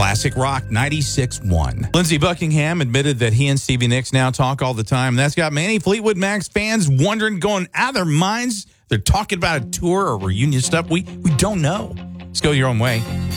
Classic Rock 96.1. Lindsey Buckingham admitted that he and Stevie Nicks now talk all the time. That's got many Fleetwood Mac's fans wondering, going out of their minds. They're talking about a tour or reunion stuff. We don't know. Let's go your own way.